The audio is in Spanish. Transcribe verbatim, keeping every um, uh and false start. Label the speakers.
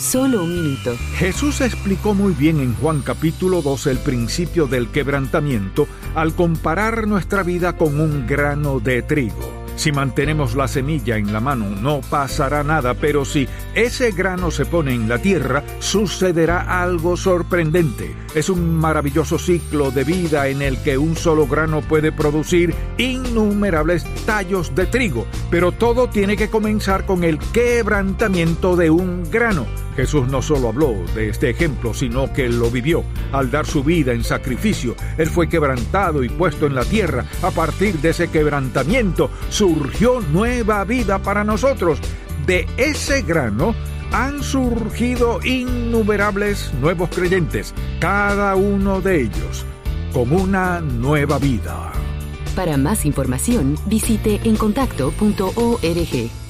Speaker 1: Solo un minuto.
Speaker 2: Jesús explicó muy bien en Juan capítulo dos el principio del quebrantamiento al comparar nuestra vida con un grano de trigo. Si mantenemos la semilla en la mano no pasará nada, pero si ese grano se pone en la tierra, sucederá algo sorprendente. Es un maravilloso ciclo de vida en el que un solo grano puede producir innumerables tallos de trigo, pero todo tiene que comenzar con el quebrantamiento de un grano. Jesús no solo habló de este ejemplo, sino que lo vivió. Al dar su vida en sacrificio, Él fue quebrantado y puesto en la tierra. A partir de ese quebrantamiento, surgió nueva vida para nosotros. De ese grano han surgido innumerables nuevos creyentes, cada uno de ellos con una nueva vida.
Speaker 1: Para más información, visite en contacto punto org.